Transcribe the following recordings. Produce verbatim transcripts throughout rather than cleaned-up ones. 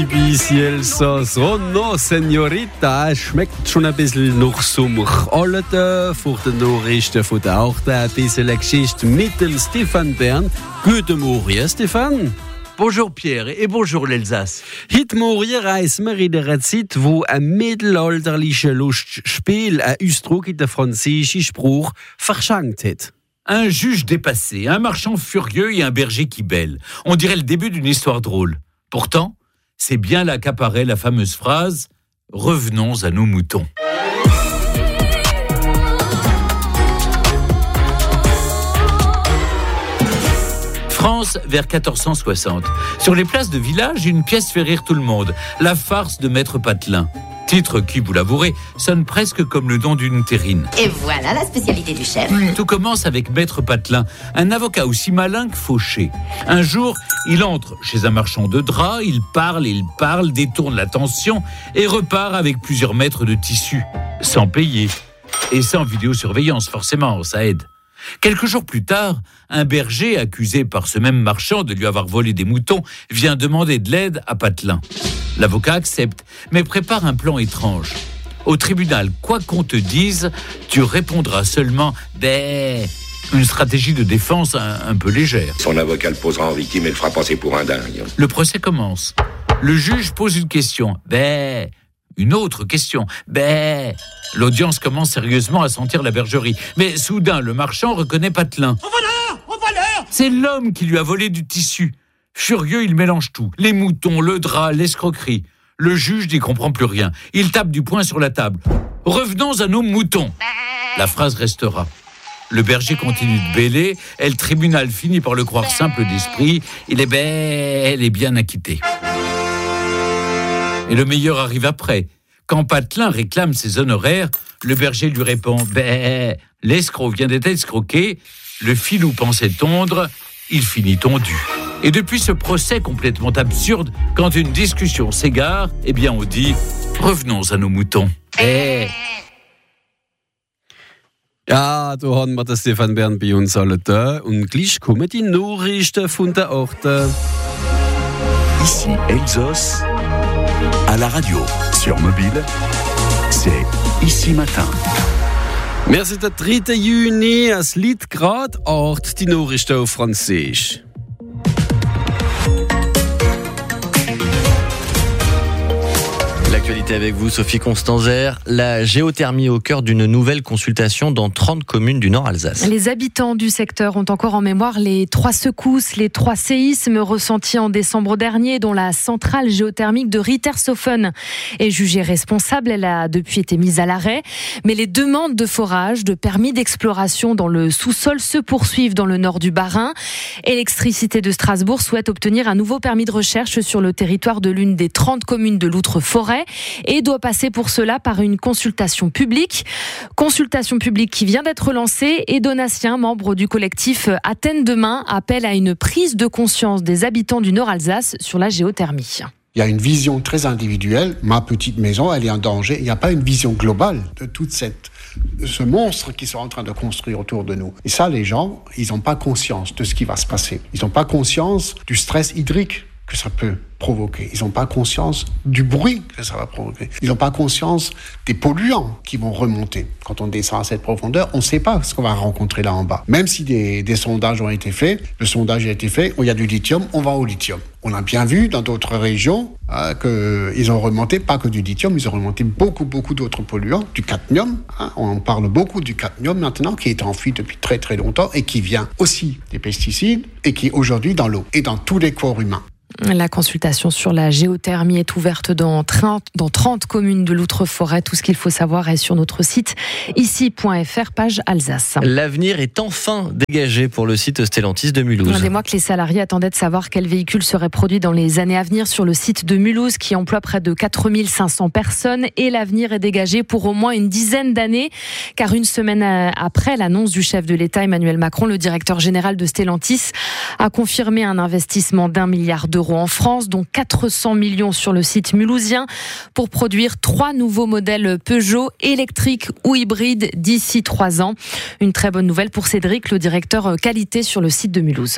Ciel Sauce. Oh no, Senorita, schmeckt schon ein bisschen nach Sommer. Alle da vor den Nachrichten von der Achte ein bisschen eine Geschichte mit dem Stefan Bern. Guten Morgen, Stefan. Bonjour Pierre et bonjour l'Elsace. Heute Morgen reisen wir in einer Zeit, wo ein mittelalterliches Lustspiel ein Ausdruck in der französischen Spruch verschenkt hat. Un juge dépassé, un marchand furieux et un berger qui bêle. On dirait le début d'une histoire drôle. Pourtant, c'est bien là qu'apparaît la fameuse phrase « Revenons à nos moutons ». France vers quatorze cent soixante. Sur les places de village, une pièce fait rire tout le monde. La farce de Maître Patelin. Titre qui, vous l'avouerez, sonne presque comme le nom d'une terrine. Et voilà la spécialité du chef. Tout commence avec Maître Patelin, un avocat aussi malin que fauché. Un jour, il entre chez un marchand de draps, il parle, il parle, détourne l'attention et repart avec plusieurs mètres de tissu, sans payer. Et sans vidéosurveillance, forcément, ça aide. Quelques jours plus tard, un berger, accusé par ce même marchand de lui avoir volé des moutons, vient demander de l'aide à Patelin. L'avocat accepte, mais prépare un plan étrange. Au tribunal, quoi qu'on te dise, tu répondras seulement « Bé ». Une stratégie de défense un, un peu légère. Son avocat le posera en victime et le fera passer pour un dingue. Le procès commence. Le juge pose une question. « Bé ». Une autre question. Bé. L'audience commence sérieusement à sentir la bergerie. Mais soudain, le marchand reconnaît Patelin. Au voleur ! Au voleur ! C'est l'homme qui lui a volé du tissu. Furieux, il mélange tout. Les moutons, le drap, l'escroquerie. Le juge n'y comprend plus rien. Il tape du poing sur la table. Revenons à nos moutons. La phrase restera. Le berger continue de bêler et le tribunal finit par le croire simple d'esprit. Il est bel et bien acquitté. Et le meilleur arrive après. Quand Patelin réclame ses honoraires, le berger lui répond « Bé, l'escroc vient d'être escroqué, le filou pensait tondre, il finit tondu. » Et depuis ce procès complètement absurde, quand une discussion s'égare, eh bien on dit « Revenons à nos moutons. » Bé. Ja, da haben wir den Stefan Bern bei uns alle da. Und gleich kommen die Nachrichten von der Orte. Ici Elsace, à la radio, sur mobile, c'est Ici Matin. Wir sind der dritte Juni, es liegt gerade Ort, die Nachrichten auf Französisch. L'actualité avec vous, Sophie Constanzer. La géothermie au cœur d'une nouvelle consultation dans trente communes du Nord Alsace. Les habitants du secteur ont encore en mémoire les trois secousses, les trois séismes ressentis en décembre dernier, dont la centrale géothermique de Rittershofen est jugée responsable. Elle a depuis été mise à l'arrêt. Mais les demandes de forage, de permis d'exploration dans le sous-sol se poursuivent dans le nord du Bas-Rhin. Électricité de Strasbourg souhaite obtenir un nouveau permis de recherche sur le territoire de l'une des trente communes de l'Outre-Forêt et doit passer pour cela par une consultation publique. Consultation publique qui vient d'être lancée et Donatien, membre du collectif Athènes Demain, appelle à une prise de conscience des habitants du Nord-Alsace sur la géothermie. Il y a une vision très individuelle. Ma petite maison, elle est en danger. Il n'y a pas une vision globale de toute cette, ce monstre qu'ils sont en train de construire autour de nous. Et ça, les gens, ils n'ont pas conscience de ce qui va se passer. Ils n'ont pas conscience du stress hydrique que ça peut provoquer. Ils n'ont pas conscience du bruit que ça va provoquer. Ils n'ont pas conscience des polluants qui vont remonter. Quand on descend à cette profondeur, on ne sait pas ce qu'on va rencontrer là en bas. Même si des, des sondages ont été faits, le sondage a été fait, où il y a du lithium, on va au lithium. On a bien vu dans d'autres régions euh, qu'ils ont remonté, pas que du lithium, ils ont remonté beaucoup, beaucoup d'autres polluants, du cadmium. Hein, on parle beaucoup du cadmium maintenant, qui est enfui depuis très, très longtemps et qui vient aussi des pesticides et qui est aujourd'hui dans l'eau et dans tous les corps humains. La consultation sur la géothermie est ouverte dans trente, dans trente communes de l'Outre-Forêt. Tout ce qu'il faut savoir est sur notre site ici point f r, page Alsace. L'avenir est enfin dégagé pour le site Stellantis de Mulhouse. Il y a des mois que les salariés attendaient de savoir quel véhicule serait produit dans les années à venir sur le site de Mulhouse qui emploie près de quatre mille cinq cents personnes. Et l'avenir est dégagé pour au moins une dizaine d'années. Car une semaine après l'annonce du chef de l'État Emmanuel Macron, le directeur général de Stellantis a confirmé un investissement d'un milliard d'euros en France, dont quatre cents millions sur le site mulhousien, pour produire trois nouveaux modèles Peugeot électriques ou hybrides d'ici trois ans. Une très bonne nouvelle pour Cédric, le directeur qualité sur le site de Mulhouse.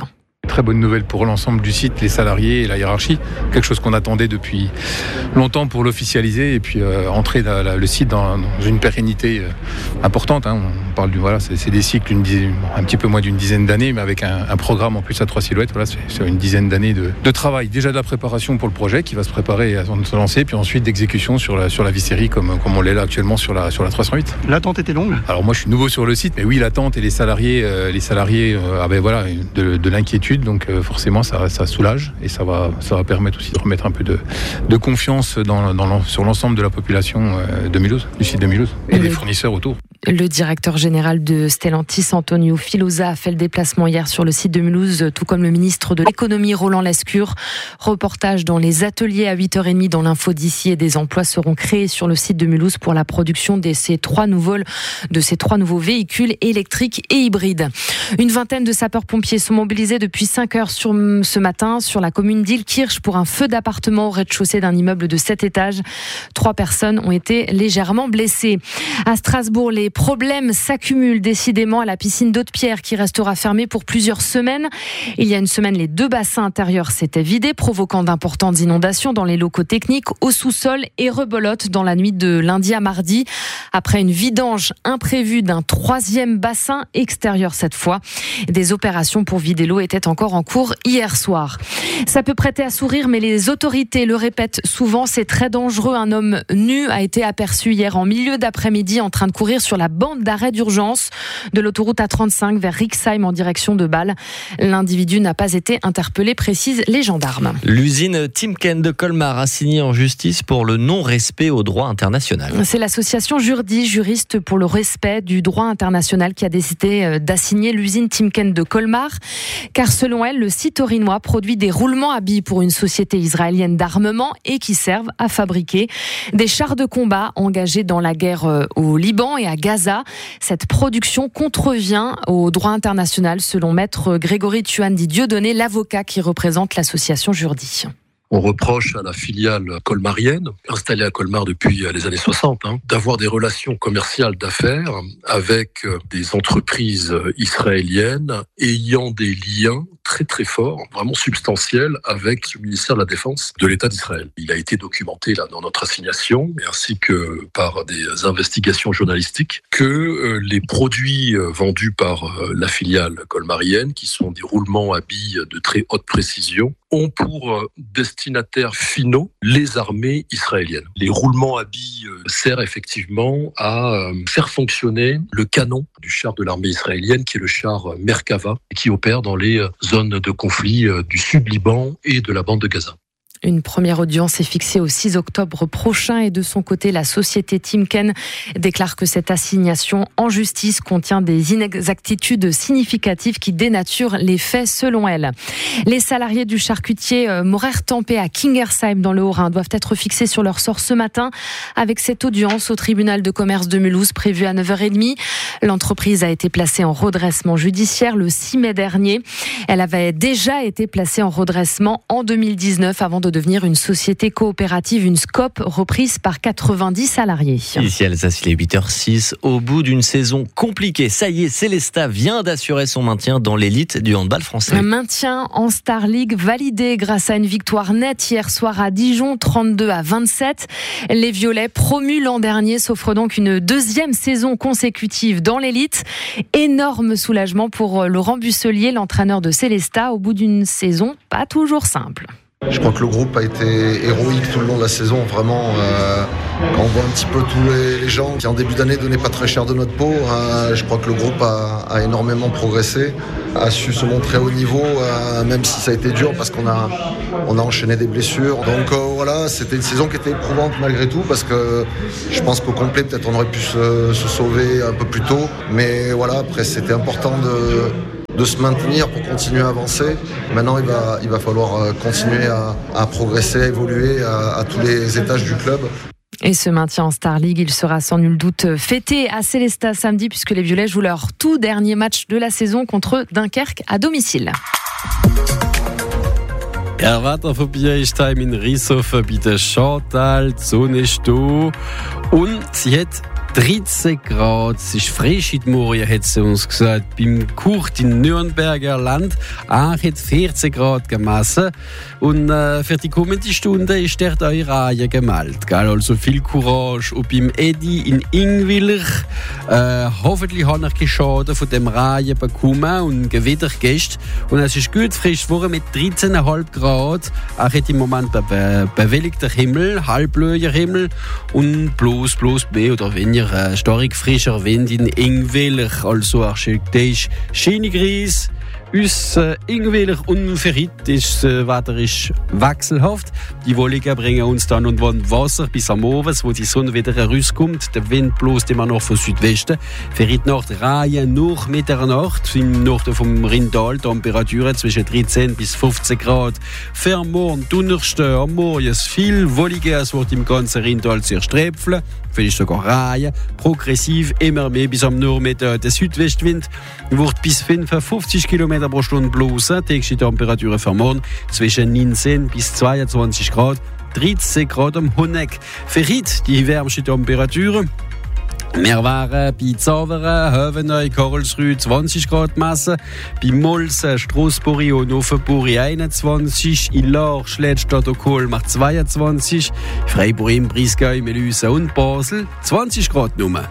Très bonne nouvelle pour l'ensemble du site, les salariés et la hiérarchie. Quelque chose qu'on attendait depuis longtemps pour l'officialiser et puis euh, entrer la, la, le site dans, dans une pérennité euh, importante. Hein. On parle du voilà, c'est, c'est des cycles une dizaine, un petit peu moins d'une dizaine d'années, mais avec un, un programme en plus à trois silhouettes. Voilà, c'est, c'est une dizaine d'années de, de travail. Déjà de la préparation pour le projet qui va se préparer à se lancer, puis ensuite d'exécution sur la sur la Visérie comme comme on l'est là actuellement sur la sur la trois cent huit. L'attente était longue. Alors moi je suis nouveau sur le site, mais oui l'attente et les salariés euh, les salariés euh, avaient voilà de, de l'inquiétude. Donc euh, forcément ça, ça soulage et ça va, ça va permettre aussi de remettre un peu de, de confiance dans, dans, sur l'ensemble de la population euh, de Mulhouse, du site de Mulhouse et des fournisseurs autour. Le directeur général de Stellantis, Antonio Filosa, a fait le déplacement hier sur le site de Mulhouse, tout comme le ministre de l'économie, Roland Lescure. Reportage dans les ateliers à huit heures trente dans l'info d'ici et des emplois seront créés sur le site de Mulhouse pour la production de ces trois nouveaux, de ces trois nouveaux véhicules électriques et hybrides. Une vingtaine de sapeurs-pompiers sont mobilisés depuis cinq heures sur, ce matin sur la commune d'Illkirch pour un feu d'appartement au rez-de-chaussée d'un immeuble de sept étages. Trois personnes ont été légèrement blessées. À Strasbourg, les problèmes s'accumulent décidément à la piscine d'Haute-Pierre qui restera fermée pour plusieurs semaines. Il y a une semaine, les deux bassins intérieurs s'étaient vidés, provoquant d'importantes inondations dans les locaux techniques, au sous-sol et rebelote dans la nuit de lundi à mardi. Après une vidange imprévue d'un troisième bassin extérieur cette fois, des opérations pour vider l'eau étaient encore en cours hier soir. Ça peut prêter à sourire, mais les autorités le répètent souvent, c'est très dangereux. Un homme nu a été aperçu hier en milieu d'après-midi en train de courir sur la bande d'arrêt d'urgence de l'autoroute A trente-cinq vers Rixheim en direction de Bâle. L'individu n'a pas été interpellé, précisent les gendarmes. L'usine Timken de Colmar a signé en justice pour le non-respect au droit international. C'est l'association Jurdi, juriste pour le respect du droit international, qui a décidé d'assigner l'usine Timken de Colmar, car selon elle, le site orinois produit des roulements à billes pour une société israélienne d'armement et qui servent à fabriquer des chars de combat engagés dans la guerre au Liban et à Gaza. Cette production contrevient au droit international, selon maître Grégory Tuandi Dieudonné, l'avocat qui représente l'association Jurdi. On reproche à la filiale colmarienne, installée à Colmar depuis les années soixante, hein, d'avoir des relations commerciales d'affaires avec des entreprises israéliennes ayant des liens très très forts, vraiment substantiels, avec le ministère de la Défense de l'État d'Israël. Il a été documenté là dans notre assignation, ainsi que par des investigations journalistiques, que euh, les produits euh, vendus par euh, la filiale colmarienne, qui sont des roulements à billes de très haute précision, ont pour euh, destinataires finaux les armées israéliennes. Les roulements à billes euh, servent effectivement à euh, faire fonctionner le canon du char de l'armée israélienne, qui est le char Merkava, qui opère dans les euh, zones de conflit euh, du Sud-Liban et de la bande de Gaza. Une première audience est fixée au six octobre prochain et de son côté, la société Timken déclare que cette assignation en justice contient des inexactitudes significatives qui dénaturent les faits selon elle. Les salariés du charcutier Morer-Tempé à Kingersheim dans le Haut-Rhin doivent être fixés sur leur sort ce matin avec cette audience au tribunal de commerce de Mulhouse prévue à neuf heures trente. L'entreprise a été placée en redressement judiciaire le six mai dernier. Elle avait déjà été placée en redressement en deux mille dix-neuf avant de devenir une société coopérative, une SCOP, reprise par quatre-vingt-dix salariés. Ici Alsace, il est huit heures six. Au bout d'une saison compliquée, ça y est, Célestat vient d'assurer son maintien dans l'élite du handball français. Un maintien en Star League validé grâce à une victoire nette hier soir à Dijon, trente-deux à vingt-sept. Les Violets, promus l'an dernier, s'offrent donc une deuxième saison consécutive dans l'élite. Énorme soulagement pour Laurent Busselier, l'entraîneur de Célestat, au bout d'une saison pas toujours simple. Je crois que le groupe a été héroïque tout le long de la saison, vraiment. Euh, quand on voit un petit peu tous les, les gens qui en début d'année donnaient pas très cher de notre peau, euh, je crois que le groupe a, a énormément progressé, a su se montrer au niveau, euh, même si ça a été dur parce qu'on a, on a enchaîné des blessures. Donc euh, voilà, c'était une saison qui était éprouvante malgré tout, parce que je pense qu'au complet peut-être on aurait pu se, se sauver un peu plus tôt, mais voilà, après c'était important de de se maintenir pour continuer à avancer. Maintenant, il va, il va falloir continuer à, à progresser, à évoluer à, à tous les étages du club. Et ce maintien en Star League, il sera sans nul doute fêté à Célestat samedi, puisque les Violets jouent leur tout dernier match de la saison contre Dunkerque à domicile. Erwarter von Bierstein in Rieshofen bei der Chantal, die Sonne ist da. Und sie hat dreizehn Grad, es ist frisch in den Morgen, hat sie uns gesagt. Beim Kurt in Nürnberger Land auch hat vierzehn Grad gemessen. Und äh, für die kommende Stunde ist dort eure Reihe gemeldet. Gell? Also viel Courage. Und beim Edi in Ingwiller, äh, hoffentlich habe ich Schaden von dem Reihe bekommen und Gewitter gestern. Und es ist gut frisch geworden mit dreizehn Komma fünf Grad. Auch hat im Moment be- bewölkter Himmel, halbblauer Himmel und bloß, bloß mehr oder weniger äh, stark frischer Wind in Ingwiller. Also architektonisch schönig Reis. Uns äh, Ingwiller und für heute ist das äh, Wetter ist wechselhaft. Die Wolken bringen uns dann und wann Wasser bis am Abend, wo die Sonne wieder rauskommt. Der Wind bläst immer noch von Südwesten. Für heute Nacht Reihe nach Mitternacht. Im Norden vom Rindal Temperaturen zwischen dreizehn bis fünfzehn Grad. Für morgen Donnerstag am Morgen ist viel Wolken. Es wird im ganzen Rindal sehr sträpfeln. Vielleicht sogar Reihe. Progressiv immer mehr bis am Nachmittag. Der Südwestwind wird bis fünfundfünfzig Kilometer pro Stunde bloßen. Die Temperaturen für morgen zwischen neunzehn bis zweiundzwanzig Grad. dreizehn Grad am Honeck. Für heute die wärmste Temperaturen. Wir waren bei Zaveren, Höveneu, Karlsruhe zwanzig Grad messen, bei Molsen, Strassburg und Offenburg einundzwanzig, in Larch, Lettstadt und Kolmar zweiundzwanzig, Freiburg im Breisgau, Melüse und Basel zwanzig Grad Nummer.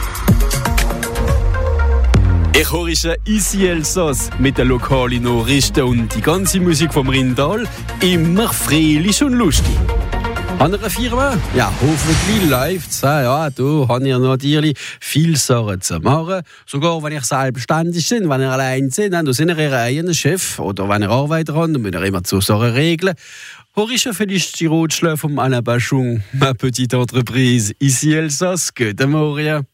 Ich höre ici Elsass mit den lokalen Nachrichten und die ganze Musik vom Rindal immer fröhlich und lustig. An einer Firma? Ja, hoffentlich läuft's. Ja, da habe ich natürlich viel Sachen zu machen. Sogar wenn ich selbstständig bin, wenn ich allein bin, dann sind ihr ihr eigener Chef. Oder wenn ihr Arbeiter habt, dann müsst ihr immer zu Sachen regeln. Horische vielleicht die Ratschläge vom Alain Bachung, ma petite entreprise, ici Elsass. Guten Morgen.